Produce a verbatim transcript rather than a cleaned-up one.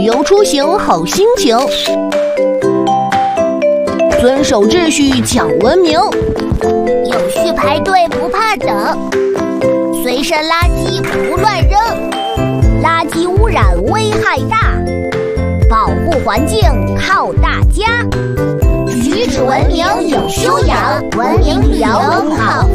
游出行好心情，遵守秩序讲文明， 有序排队不怕等，随身垃圾不乱扔，垃圾污染危害大，保护环境靠大家。举止文明有修养，文明旅游好